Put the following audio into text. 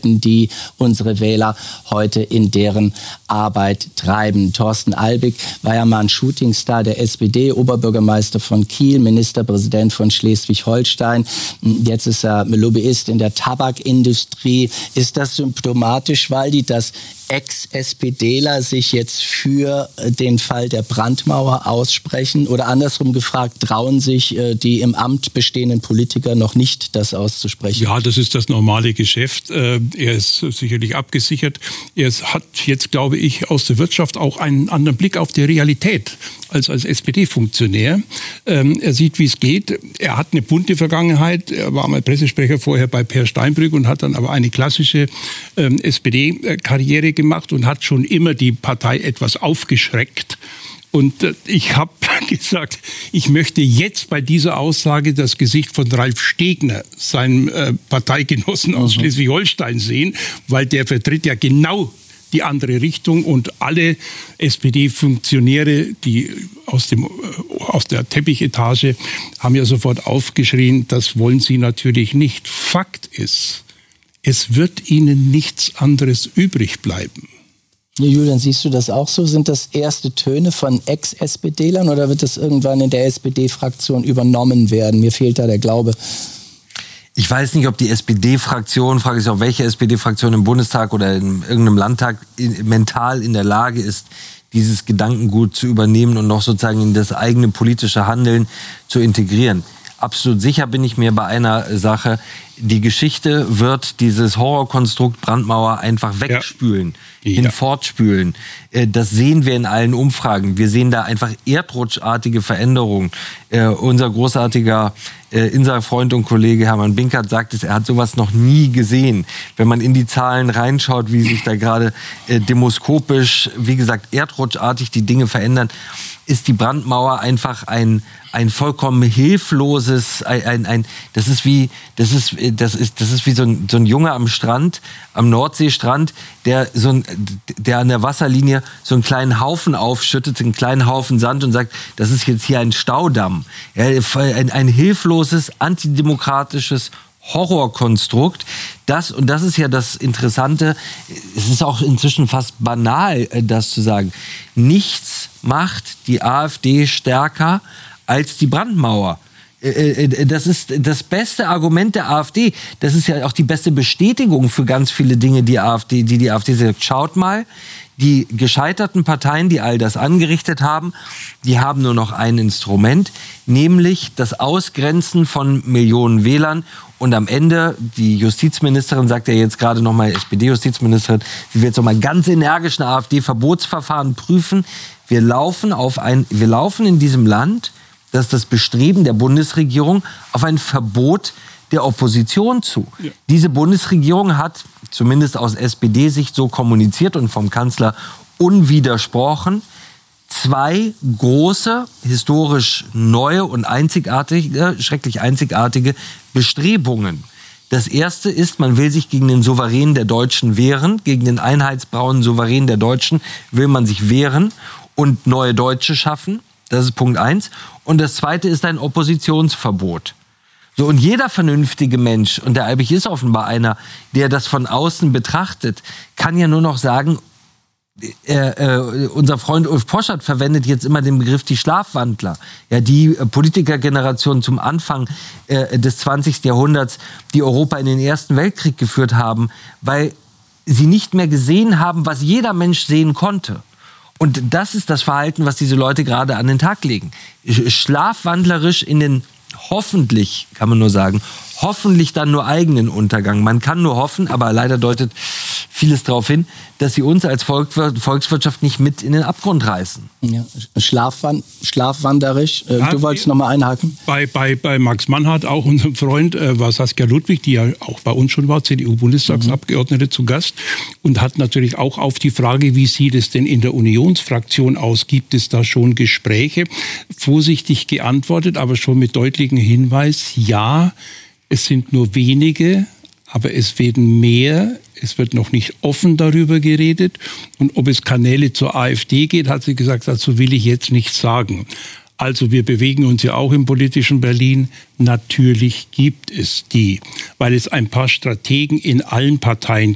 Tätigkeiten, die unsere Wähler heute in deren Arbeit treiben. Thorsten Albig war ja mal ein Shootingstar der SPD, Oberbürgermeister von Kiel, Ministerpräsident von Schleswig-Holstein. Jetzt ist er Lobbyist in der Tabakindustrie. Ist das symptomatisch, Waldi, dass Ex-SPDler sich jetzt für den Fall der Brandmauer aussprechen? Oder andersrum gefragt, trauen sich die im Amt bestehenden Politiker noch nicht, das auszusprechen? Ja, das ist das normale Geschäft. Er ist sicherlich abgesichert. Er hat jetzt, glaube ich, aus der Wirtschaft auch einen anderen Blick auf die Realität als SPD-Funktionär. Er sieht, wie es geht. Er hat eine bunte Vergangenheit. Er war mal Pressesprecher vorher bei Peer Steinbrück und hat dann aber eine klassische SPD-Karriere gemacht und hat schon immer die Partei etwas aufgeschreckt. Und ich habe gesagt, ich möchte jetzt bei dieser Aussage das Gesicht von Ralf Stegner, seinem Parteigenossen aus Schleswig-Holstein, sehen, weil der vertritt ja genau die andere Richtung und alle SPD-Funktionäre, die aus der Teppichetage, haben ja sofort aufgeschrien, das wollen sie natürlich nicht. Fakt ist, es wird ihnen nichts anderes übrig bleiben. Julian, siehst du das auch so? Sind das erste Töne von Ex-SPDlern oder wird das irgendwann in der SPD-Fraktion übernommen werden? Mir fehlt da der Glaube. Ich weiß nicht, ob die SPD-Fraktion, frage ich auch, welche SPD-Fraktion im Bundestag oder in irgendeinem Landtag mental in der Lage ist, dieses Gedankengut zu übernehmen und noch sozusagen in das eigene politische Handeln zu integrieren. Absolut sicher bin ich mir bei einer Sache, die Geschichte wird dieses Horrorkonstrukt Brandmauer einfach wegspülen, hinfortspülen. Das sehen wir in allen Umfragen. Wir sehen da einfach erdrutschartige Veränderungen. Unser großartiger Insa-Freund und Kollege Hermann Binkert sagt es, er hat sowas noch nie gesehen. Wenn man in die Zahlen reinschaut, wie sich da gerade demoskopisch, wie gesagt, erdrutschartig die Dinge verändern, ist die Brandmauer einfach ein vollkommen hilfloses, das ist wie so ein Junge am Strand, am Nordseestrand, der an der Wasserlinie so einen kleinen Haufen aufschüttet, einen kleinen Haufen Sand und sagt, das ist jetzt hier ein Staudamm. Ja, ein hilfloses, antidemokratisches Horrorkonstrukt. Und das ist ja das Interessante, es ist auch inzwischen fast banal, das zu sagen. Nichts macht die AfD stärker als die Brandmauer. Das ist das beste Argument der AfD. Das ist ja auch die beste Bestätigung für ganz viele Dinge, die die AfD sagt. Schaut mal, die gescheiterten Parteien, die all das angerichtet haben, die haben nur noch ein Instrument, nämlich das Ausgrenzen von Millionen Wählern. Und am Ende, die Justizministerin sagt ja jetzt gerade nochmal, SPD-Justizministerin, sie wird jetzt nochmal ganz energisch ein AfD-Verbotsverfahren prüfen. Wir laufen in diesem Land, das ist das Bestreben der Bundesregierung, auf ein Verbot der Opposition zu. Ja. Diese Bundesregierung hat, zumindest aus SPD-Sicht so kommuniziert und vom Kanzler unwidersprochen, zwei große, historisch neue und schrecklich einzigartige Bestrebungen. Das erste ist, man will sich gegen den Souverän der Deutschen wehren, gegen den einheitsbraunen Souverän der Deutschen will man sich wehren und neue Deutsche schaffen. Das ist Punkt 1. Und das zweite ist ein Oppositionsverbot. So, und jeder vernünftige Mensch, und der Albig ist offenbar einer, der das von außen betrachtet, kann ja nur noch sagen, unser Freund Ulf Poschardt verwendet jetzt immer den Begriff die Schlafwandler. Ja, die Politikergeneration zum Anfang des 20. Jahrhunderts, die Europa in den Ersten Weltkrieg geführt haben, weil sie nicht mehr gesehen haben, was jeder Mensch sehen konnte. Und das ist das Verhalten, was diese Leute gerade an den Tag legen. Schlafwandlerisch in den hoffentlich, kann man nur sagen, hoffentlich dann nur eigenen Untergang. Man kann nur hoffen, aber leider deutet vieles darauf hin, dass sie uns als Volkswirtschaft nicht mit in den Abgrund reißen. Ja, schlafwanderisch. Du wolltest noch mal einhaken? Bei Max Mannhardt, auch unserem Freund, war Saskia Ludwig, die ja auch bei uns schon war, CDU-Bundestagsabgeordnete zu Gast und hat natürlich auch auf die Frage, wie sieht es denn in der Unionsfraktion aus, gibt es da schon Gespräche, vorsichtig geantwortet, aber schon mit deutlichem Hinweis, ja, es sind nur wenige, aber es werden mehr. Es wird noch nicht offen darüber geredet. Und ob es Kanäle zur AfD geht, hat sie gesagt, dazu will ich jetzt nichts sagen. Also wir bewegen uns ja auch im politischen Berlin. Natürlich gibt es die, weil es ein paar Strategen in allen Parteien